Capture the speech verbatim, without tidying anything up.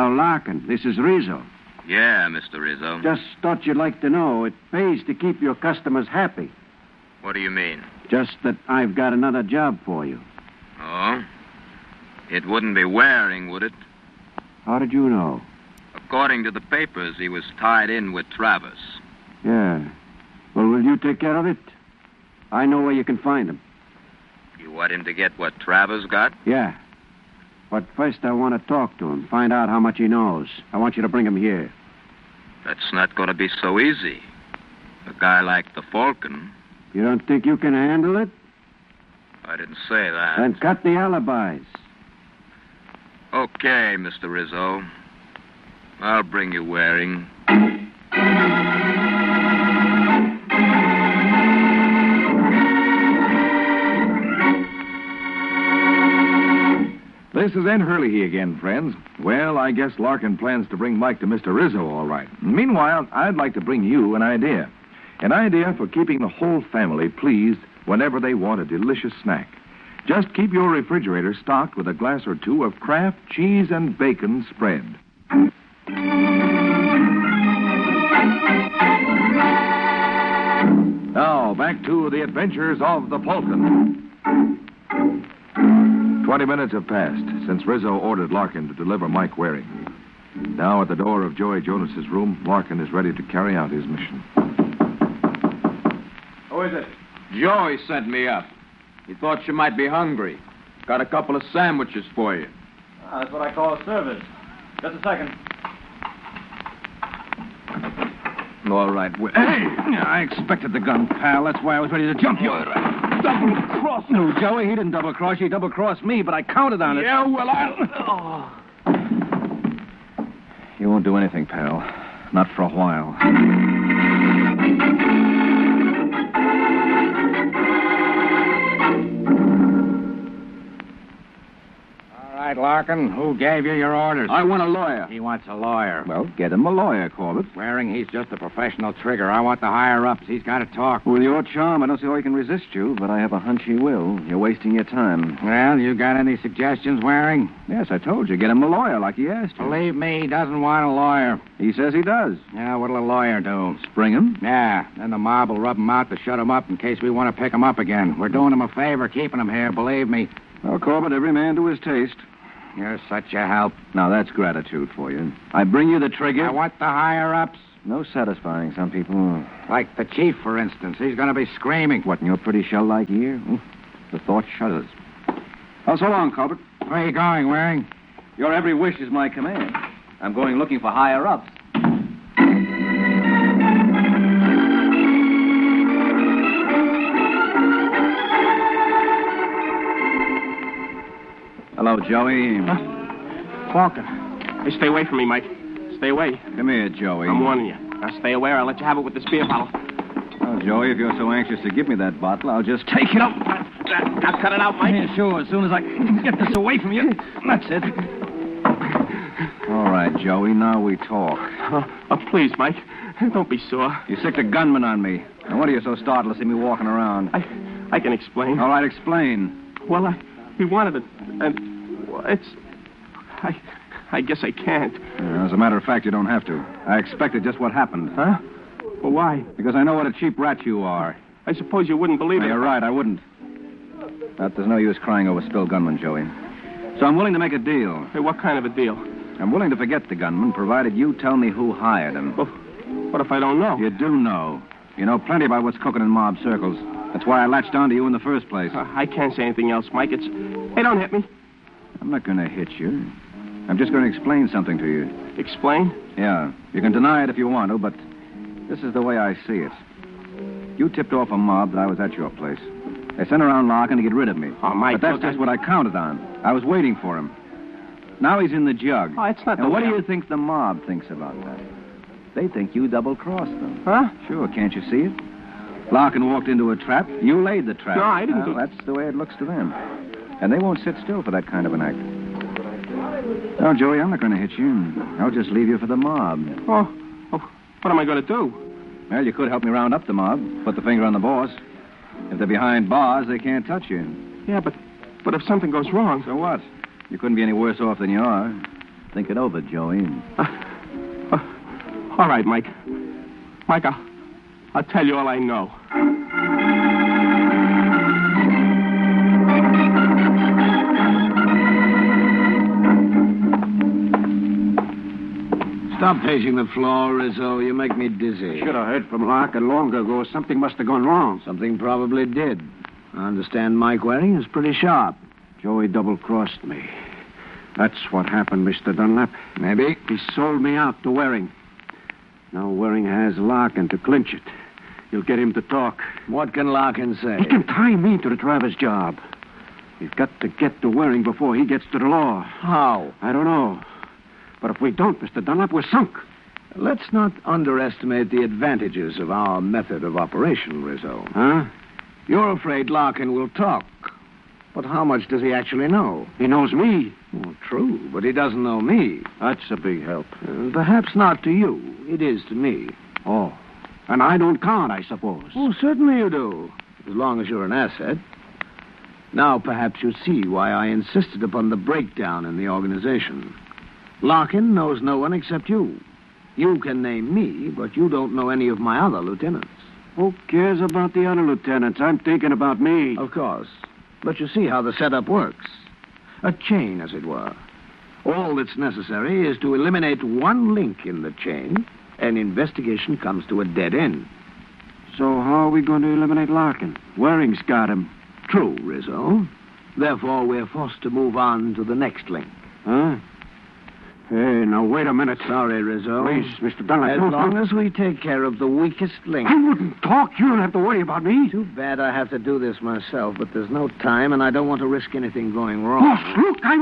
Hello, Larkin. This is Rizzo. Yeah, Mister Rizzo. Just thought you'd like to know it pays to keep your customers happy. What do you mean? Just that I've got another job for you. Oh? It wouldn't be Waring, would it? How did you know? According to the papers, he was tied in with Travers. Yeah. Well, will you take care of it? I know where you can find him. You want him to get what Travers got? Yeah. But first I want to talk to him, find out how much he knows. I want you to bring him here. That's not going to be so easy. A guy like the Falcon. You don't think you can handle it? I didn't say that. Then cut the alibis. Okay, Mister Rizzo. I'll bring you Waring. This is Ed Hurley again, friends. Well, I guess Larkin plans to bring Mike to Mister Rizzo, all right. Meanwhile, I'd like to bring you an idea. An idea for keeping the whole family pleased whenever they want a delicious snack. Just keep your refrigerator stocked with a glass or two of Kraft cheese and bacon spread. Now, back to the adventures of the Falcon. Twenty minutes have passed since Rizzo ordered Larkin to deliver Mike Waring. Now at the door of Joey Jonas's room, Larkin is ready to carry out his mission. Who is it? Joey sent me up. He thought you might be hungry. Got a couple of sandwiches for you. Ah, that's what I call a service. Just a second. All right. Well, hey! I expected the gun, pal. That's why I was ready to jump you. Double cross. No, Joey, he didn't double-cross you. He double-crossed me, but I counted on it. Yeah, well, I'll... Oh. You won't do anything, pal. Not for a while. All right, Larkin, who gave you your orders? I want a lawyer. He wants a lawyer. Well, get him a lawyer, Corbett. Waring, he's just a professional trigger. I want the higher-ups. He's got to talk. With your charm, I don't see how he can resist you, but I have a hunch he will. You're wasting your time. Well, you got any suggestions, Waring? Yes, I told you. Get him a lawyer like he asked you. Believe me, he doesn't want a lawyer. He says he does. Yeah, what'll a lawyer do? Spring him? Yeah, then the mob will rub him out to shut him up in case we want to pick him up again. We're doing him a favor keeping him here, believe me. Well, Corbett, every man to his taste. You're such a help. Now, that's gratitude for you. I bring you the trigger. I want the higher-ups. No satisfying some people. Like the chief, for instance. He's going to be screaming. What, in your pretty shell-like ear? Ooh, the thought shudders. Oh, so long, Corbett. Where are you going, Waring? Your every wish is my command. I'm going looking for higher-ups. Hello, Joey. Huh? Falcon. Hey, stay away from me, Mike. Stay away. Come here, Joey. I'm warning you. Now, stay away or I'll let you have it with this beer bottle. Oh, Joey, if you're so anxious to give me that bottle, I'll just take it. No, now, now cut it out, Mike. Yeah, sure, as soon as I get this away from you. That's it. All right, Joey, now we talk. Oh, oh, please, Mike. Don't be sore. You sicked a gunman on me. Now, what are you so startled to see me walking around? I I can explain. All right, explain. Well, I, he wanted it, and well, it's... I I guess I can't. Uh, as a matter of fact, you don't have to. I expected just what happened. Huh? Well, why? Because I know what a cheap rat you are. I suppose you wouldn't believe No, it. you're right, I wouldn't. But there's no use crying over spilled gunmen, Joey. So I'm willing to make a deal. Hey, what kind of a deal? I'm willing to forget the gunman, provided you tell me who hired him. Well, what if I don't know? You do know. You know plenty about what's cooking in mob circles. That's why I latched onto you in the first place. Uh, I can't say anything else, Mike. It's... Hey, don't hit me. I'm not going to hit you. I'm just going to explain something to you. Explain? Yeah. You can deny it if you want to, but this is the way I see it. You tipped off a mob that I was at your place. They sent around Larkin to get rid of me. Oh, Mike... But that's look, just I... what I counted on. I was waiting for him. Now he's in the jug. Oh, it's not And the what way do I- you think the mob thinks about that? They think you double-crossed them. Huh? Sure, can't you see it? Larkin walked into a trap. You laid the trap. No, I didn't Well, do- that's the way it looks to them. And they won't sit still for that kind of an act. No, Joey, I'm not going to hit you. I'll just leave you for the mob. Oh, oh what am I going to do? Well, you could help me round up the mob, put the finger on the boss. If they're behind bars, they can't touch you. Yeah, but but if something goes wrong... So what? You couldn't be any worse off than you are. Think it over, Joey. Uh, uh, all right, Mike. Mike, I'll, I'll tell you all I know. Stop pacing the floor, Rizzo. You make me dizzy. Should have heard from Larkin long ago. Something must have gone wrong. Something probably did. I understand Mike Waring is pretty sharp. Joey double-crossed me. That's what happened, Mister Dunlap. Maybe. He sold me out to Waring. Now Waring has Larkin to clinch it. He'll get him to talk. What can Larkin say? He can tie me to the Travers job. We've got to get to Waring before he gets to the law. How? I don't know. But if we don't, Mister Dunlap, we're sunk. Let's not underestimate the advantages of our method of operation, Rizzo. Huh? You're afraid Larkin will talk. But how much does he actually know? He knows me. Oh, true, but he doesn't know me. That's a big help. Uh, perhaps not to you. It is to me. Oh. And I don't count, I suppose. Oh, certainly you do. As long as you're an asset. Now, perhaps you see why I insisted upon the breakdown in the organization. Larkin knows no one except you. You can name me, but you don't know any of my other lieutenants. Who cares about the other lieutenants? I'm thinking about me. Of course. But you see how the setup works. A chain, as it were. All that's necessary is to eliminate one link in the chain, and investigation comes to a dead end. So how are we going to eliminate Larkin? Waring's got him. True, Rizzo. Therefore, we're forced to move on to the next link. Huh? Hey, now, wait a minute. Sorry, Rizzo. Please, Mister Dunlap. As don't long talk. as we take care of the weakest link. I wouldn't talk. You don't have to worry about me. Too bad I have to do this myself, but there's no time, and I don't want to risk anything going wrong. Boss, look, I